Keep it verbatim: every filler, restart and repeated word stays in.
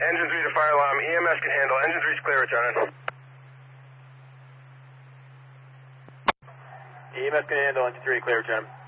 Engine three to fire alarm. E M S can handle. Engine three's clear, returning. E M S can handle. Engine three clear, return.